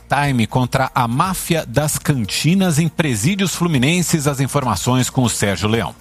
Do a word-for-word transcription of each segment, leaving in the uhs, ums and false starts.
Time contra a máfia das cantinas em presídios fluminenses. As informações com o Sérgio Leão.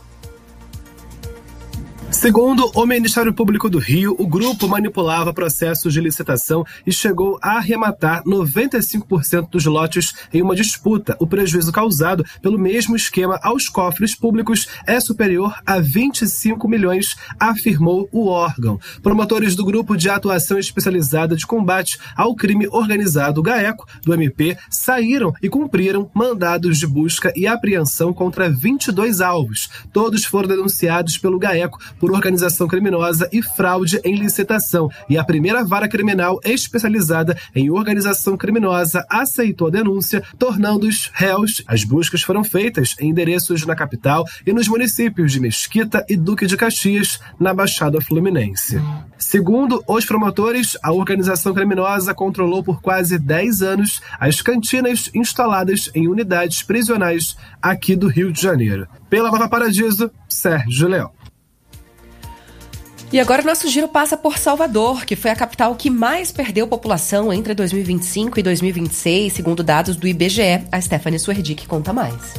Segundo o Ministério Público do Rio, o grupo manipulava processos de licitação e chegou a arrematar noventa e cinco por cento dos lotes em uma disputa. O prejuízo causado pelo mesmo esquema aos cofres públicos é superior a vinte e cinco milhões, afirmou o órgão. Promotores do Grupo de Atuação Especializada de Combate ao Crime Organizado, GAECO, do M P, saíram e cumpriram mandados de busca e apreensão contra vinte e dois alvos. Todos foram denunciados pelo GAECO por organização criminosa e fraude em licitação, e a primeira vara criminal especializada em organização criminosa aceitou a denúncia, tornando-os réus. As buscas foram feitas em endereços na capital e nos municípios de Mesquita e Duque de Caxias, na Baixada Fluminense. Segundo os promotores, a organização criminosa controlou por quase dez anos as cantinas instaladas em unidades prisionais aqui do Rio de Janeiro. Pela Nova Paradiso, Sérgio Leão. E agora o nosso giro passa por Salvador, que foi a capital que mais perdeu população entre dois mil e vinte e cinco e dois mil e vinte e seis, segundo dados do I B G E. A Stephanie Suerdick conta mais.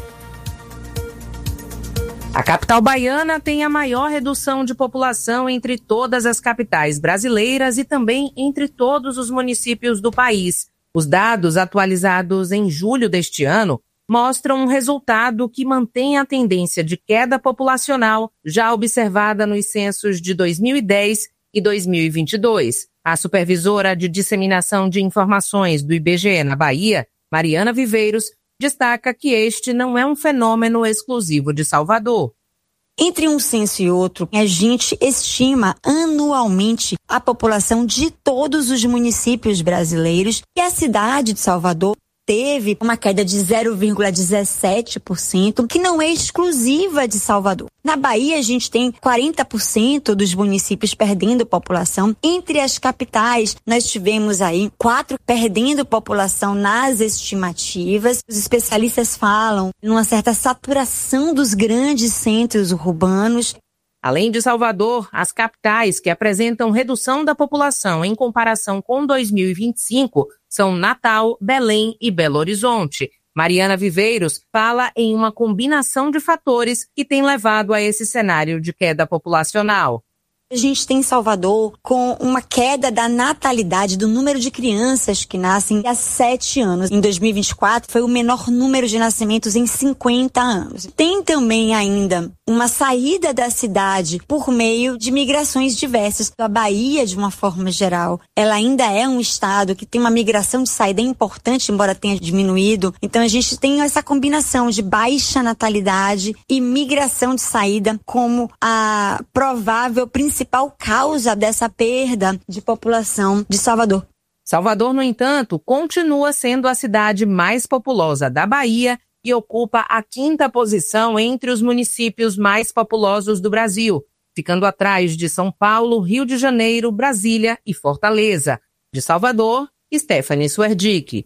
A capital baiana tem a maior redução de população entre todas as capitais brasileiras e também entre todos os municípios do país. Os dados atualizados em julho deste ano mostram um resultado que mantém a tendência de queda populacional já observada nos censos de dois mil e dez e dois mil e vinte e dois. A supervisora de disseminação de informações do I B G E na Bahia, Mariana Viveiros, destaca que este não é um fenômeno exclusivo de Salvador. Entre um censo e outro, a gente estima anualmente a população de todos os municípios brasileiros e a cidade de Salvador teve uma queda de zero vírgula dezessete por cento, que não é exclusiva de Salvador. Na Bahia, a gente tem quarenta por cento dos municípios perdendo população. Entre as capitais, nós tivemos aí quatro perdendo população nas estimativas. Os especialistas falam numa certa saturação dos grandes centros urbanos. Além de Salvador, as capitais que apresentam redução da população em comparação com dois mil e vinte e cinco são Natal, Belém e Belo Horizonte. Mariana Viveiros fala em uma combinação de fatores que tem levado a esse cenário de queda populacional. A gente tem Salvador com uma queda da natalidade, do número de crianças que nascem há sete anos. Em dois mil e vinte e quatro foi o menor número de nascimentos em cinquenta anos. Tem também ainda uma saída da cidade por meio de migrações diversas. A Bahia, de uma forma geral, ela ainda é um estado que tem uma migração de saída importante, embora tenha diminuído. Então a gente tem essa combinação de baixa natalidade e migração de saída como a provável principal principal causa dessa perda de população de Salvador. Salvador, no entanto, continua sendo a cidade mais populosa da Bahia e ocupa a quinta posição entre os municípios mais populosos do Brasil, ficando atrás de São Paulo, Rio de Janeiro, Brasília e Fortaleza. De Salvador, Stephanie Suerdick.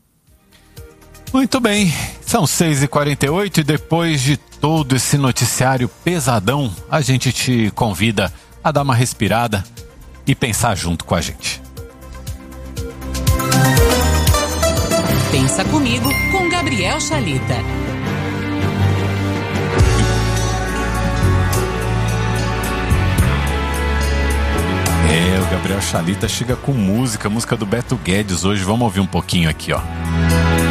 Muito bem, são seis e quarenta e oito e depois de todo esse noticiário pesadão, a gente te convida a dar uma respirada e pensar junto com a gente. Pensa comigo com Gabriel Chalita. É, o Gabriel Chalita chega com música, música do Beto Guedes hoje. Vamos ouvir um pouquinho aqui, ó.